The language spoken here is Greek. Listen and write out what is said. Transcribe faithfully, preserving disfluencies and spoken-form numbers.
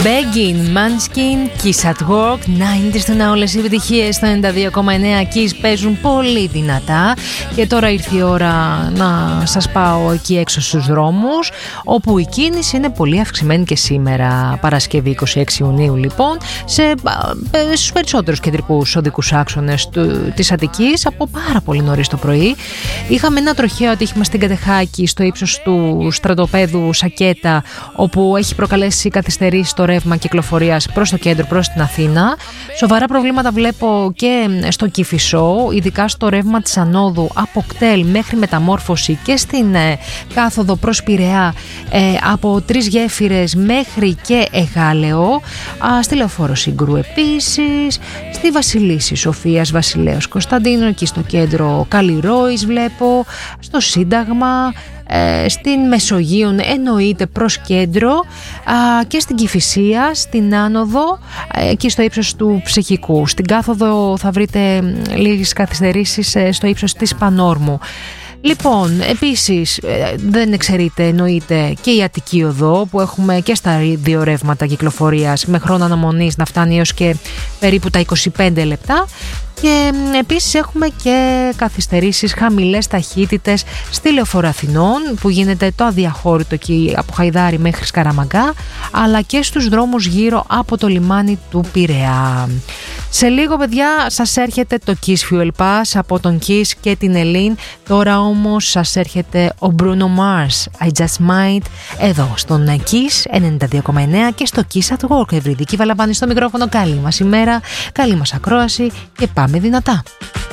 Beggin, Manskin, Kiss at Work, ενενήντα του να όλες οι επιτυχίες στο ενενήντα δύο κόμμα εννέα Kiss παίζουν πολύ δυνατά και τώρα ήρθε η ώρα να σας πάω εκεί έξω στους δρόμους, όπου η κίνηση είναι πολύ αυξημένη και σήμερα, Παρασκευή είκοσι έξι Ιουνίου λοιπόν, σε, στους περισσότερους κεντρικούς οδικούς άξονες του, της Αττικής από πάρα πολύ νωρίς το πρωί. Είχαμε ένα τροχαίο ατύχημα στην Κατεχάκη στο ύψος του στρατοπέδου Σακέτα, όπου έχει προκαλέσει καθυστερήσεις στο ρεύμα κυκλοφορίας προς το κέντρο, προς την Αθήνα. Σοβαρά προβλήματα βλέπω και στο Κηφισό, ειδικά στο ρεύμα της ανόδου από Κτέλ μέχρι Μεταμόρφωση και στην ε, κάθοδο προς Πειραιά, ε, από Τρεις Γέφυρες μέχρι και Εγάλεο, α, στη Λεωφόρο Σύγκρου επίσης, στη Βασιλίση Σοφίας Βασιλέως Κωνσταντίνου, εκεί στο κέντρο Καλλιρόης βλέπω, στο Σύνταγμα, Ε, στην Μεσογείων εννοείται προς κέντρο, α, και στην Κηφισία, στην άνοδο, ε, εκεί στο ύψος του Ψυχικού. Στην κάθοδο θα βρείτε λίγες καθυστερήσεις ε, στο ύψος της Πανόρμου. Λοιπόν, επίσης δεν εξαιρείται εννοείται και η Αττική Οδό, που έχουμε και στα δύο ρεύματα κυκλοφορίας με χρόνο αναμονής να φτάνει έως και περίπου τα είκοσι πέντε λεπτά. Και επίσης έχουμε και καθυστερήσεις, χαμηλές ταχύτητες στη Λεωφόρο Αθηνών, που γίνεται το αδιαχώρητο εκεί από Χαϊδάρη μέχρι Σκαραμαγκά, αλλά και στους δρόμους γύρω από το λιμάνι του Πειραιά. Σε λίγο, παιδιά, σας έρχεται το Kiss Fuel Pass από τον Kiss και την Ελλήν. Τώρα όμως σας έρχεται ο Bruno Mars, I Just Might, εδώ στον Kiss ενενήντα δύο κόμμα εννέα και στο Kiss at Work. Ευρυδική Βαλαμπάνη στο μικρόφωνο. Καλή μας ημέρα, καλή μας ακρόαση και πάμε δυνατά.